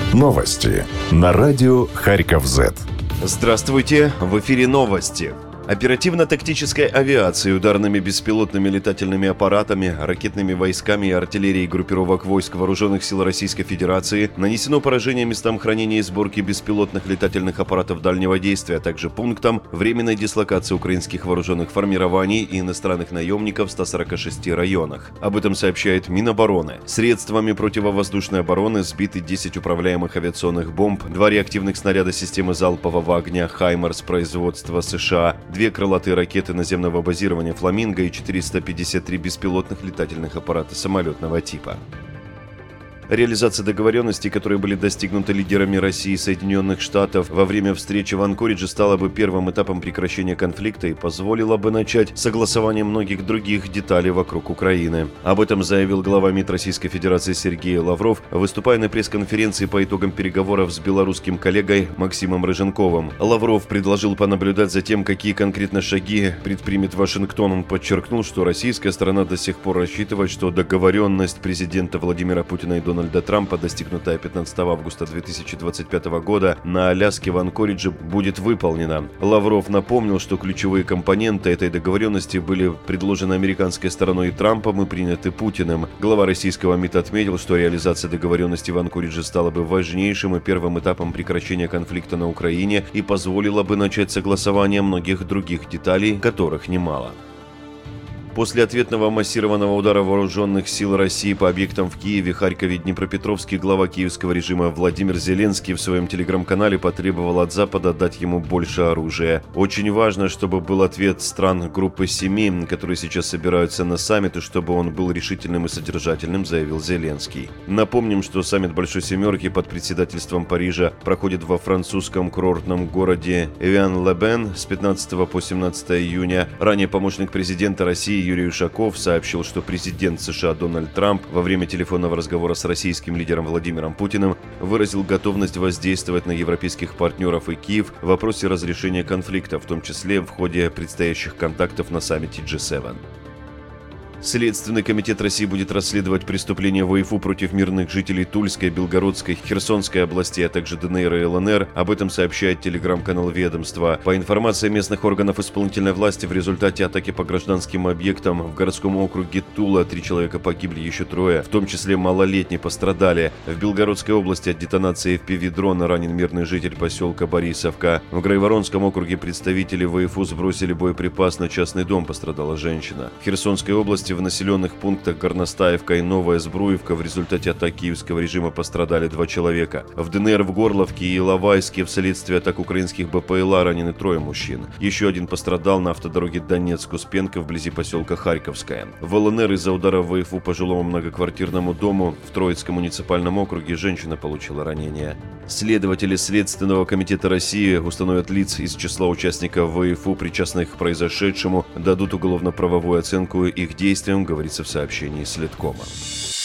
Новости на радио Харьков-Z. Здравствуйте, в эфире новости. Оперативно-тактической авиацией, ударными беспилотными летательными аппаратами, ракетными войсками и артиллерией группировок войск Вооруженных сил Российской Федерации нанесено поражение местам хранения и сборки беспилотных летательных аппаратов дальнего действия, а также пунктам временной дислокации украинских вооруженных формирований и иностранных наемников в 146 районах. Об этом сообщает Минобороны. Средствами противовоздушной обороны сбиты 10 управляемых авиационных бомб, 2 реактивных снаряда системы залпового огня «Хаймарс» производства США, 2 крылатые ракеты наземного базирования «Фламинго» и 453 беспилотных летательных аппарата самолетного типа. Реализация договоренностей, которые были достигнуты лидерами России и Соединенных Штатов во время встречи в Анкоридже, стала бы первым этапом прекращения конфликта и позволила бы начать согласование многих других деталей вокруг Украины. Об этом заявил глава МИД Российской Федерации Сергей Лавров, выступая на пресс-конференции по итогам переговоров с белорусским коллегой Максимом Рыженковым. Лавров предложил понаблюдать за тем, какие конкретно шаги предпримет Вашингтон. Он подчеркнул, что российская сторона до сих пор рассчитывает, что договоренность президента Владимира Путина и Дональда Трампа, достигнутая 15 августа 2025 года на Аляске в Анкоридже, будет выполнена. Лавров напомнил, что ключевые компоненты этой договоренности были предложены американской стороной и Трампом и приняты Путиным. Глава российского МИД отметил, что реализация договоренности в Анкоридже стала бы важнейшим и первым этапом прекращения конфликта на Украине и позволила бы начать согласование многих других деталей, которых немало. После ответного массированного удара вооруженных сил России по объектам в Киеве, Харькове и Днепропетровске глава киевского режима Владимир Зеленский в своем телеграм-канале потребовал от Запада дать ему больше оружия. «Очень важно, чтобы был ответ стран группы 7, которые сейчас собираются на саммит, и чтобы он был решительным и содержательным», заявил Зеленский. Напомним, что саммит Большой Семерки под председательством Парижа проходит во французском курортном городе Эвиан-Ле-Бен с 15 по 17 июня. Ранее помощник президента России Юрий Ушаков сообщил, что президент США Дональд Трамп во время телефонного разговора с российским лидером Владимиром Путиным выразил готовность воздействовать на европейских партнеров и Киев в вопросе разрешения конфликта, в том числе в ходе предстоящих контактов на саммите G7. Следственный комитет России будет расследовать преступления ВФУ против мирных жителей Тульской, Белгородской, Херсонской областей, а также ДНР и ЛНР. Об этом сообщает телеграм-канал ведомства. По информации местных органов исполнительной власти, в результате атаки по гражданским объектам в городском округе Тула 3 человека погибли, еще 3, в том числе малолетние, пострадали. В Белгородской области от детонации FPV-дрона ранен мирный житель поселка Борисовка. В Грайворонском округе представители ВФУ сбросили боеприпас на частный дом, пострадала женщина. В Херсонской области в населенных пунктах Горностаевка и Новая Збруевка в результате атак киевского режима пострадали 2 человека. В ДНР в Горловке и Иловайске вследствие атак украинских БПЛА ранены 3 мужчин. Еще один пострадал на автодороге Донецк-Успенка вблизи поселка Харьковская. В ЛНР из-за удара ВФУ по жилому многоквартирному дому в Троицком муниципальном округе женщина получила ранение. Следователи Следственного комитета России установят лиц из числа участников ВФУ, причастных к произошедшему, дадут уголовно-правовую оценку их действиям, говорится в сообщении Следкома.